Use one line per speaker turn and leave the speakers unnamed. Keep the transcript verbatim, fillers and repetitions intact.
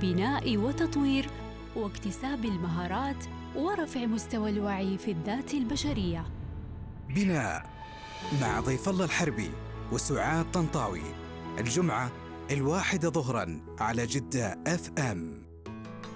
لبناء وتطوير واكتساب المهارات ورفع مستوى الوعي في الذات البشرية.
بناء مع ضيف الله الحربي وسعاد طنطاوي، الجمعة الواحدة ظهراً على جدة اف ام.